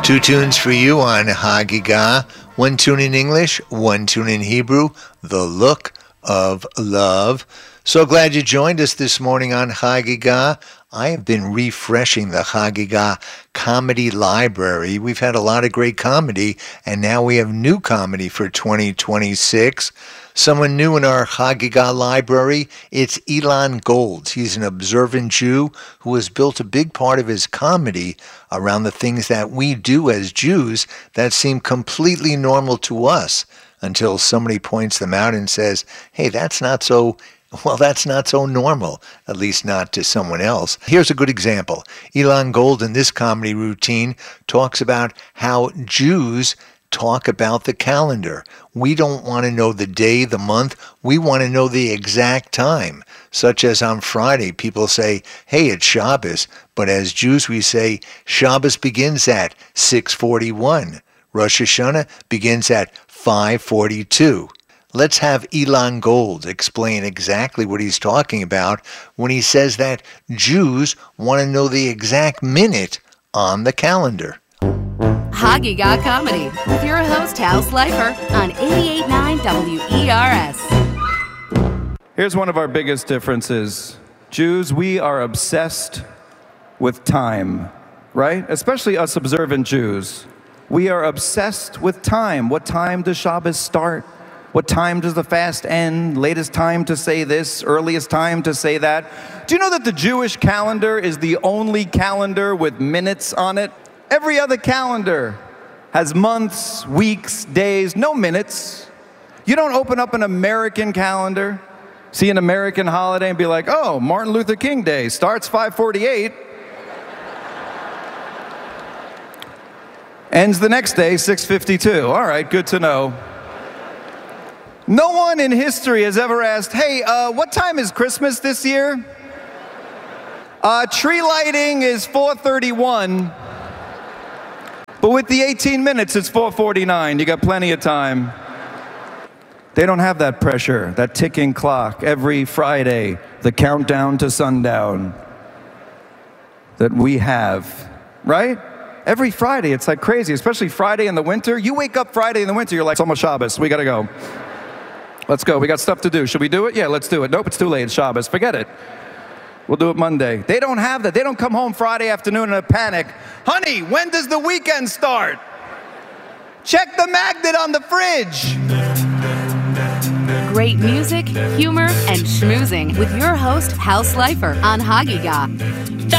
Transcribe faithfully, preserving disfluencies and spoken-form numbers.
Two tunes for you on Hagigah. One tune in English, one tune in Hebrew, The Look of Love. So glad you joined us this morning on Hagigah. I have been refreshing the Hagigah Comedy Library. We've had a lot of great comedy, and now we have new comedy for twenty twenty-six. Someone new in our Hagigah library, it's Ilan Golds. He's an observant Jew who has built a big part of his comedy around the things that we do as Jews that seem completely normal to us until somebody points them out and says, hey, that's not so Well, that's not so normal, at least not to someone else. Here's a good example. Ilan Gold in this comedy routine talks about how Jews talk about the calendar. We don't want to know the day, the month. We want to know the exact time, such as on Friday, people say, hey, it's Shabbos. But as Jews, we say, Shabbos begins at six forty-one. Rosh Hashanah begins at five forty-two. Let's have Ilan Gold explain exactly what he's talking about when he says that Jews want to know the exact minute on the calendar. Hagigah Comedy with your host, Hal Slifer, on eighty-eight point nine W E R S. Here's one of our biggest differences. Jews, we are obsessed with time, right? Especially us observant Jews. We are obsessed with time. What time does Shabbos start? What time does the fast end? Latest time to say this, earliest time to say that. Do you know that the Jewish calendar is the only calendar with minutes on it? Every other calendar has months, weeks, days, no minutes. You don't open up an American calendar, see an American holiday and be like, oh, Martin Luther King Day starts five forty-eight. Ends the next day, six fifty-two. All right, good to know. No one in history has ever asked, hey, uh, what time is Christmas this year? Uh, tree lighting is four thirty-one, but with the eighteen minutes, it's four forty-nine. You got plenty of time. They don't have that pressure, that ticking clock every Friday, the countdown to sundown that we have, right? Every Friday, it's like crazy, especially Friday in the winter. You wake up Friday in the winter, you're like, it's almost Shabbos, we gotta go. Let's go. We got stuff to do. Should we do it? Yeah, let's do it. Nope, it's too late. It's Shabbos. Forget it. We'll do it Monday. They don't have that. They don't come home Friday afternoon in a panic. Honey, when does the weekend start? Check the magnet on the fridge. Great music, humor, and schmoozing with your host, Hal Slifer, on Hagigah.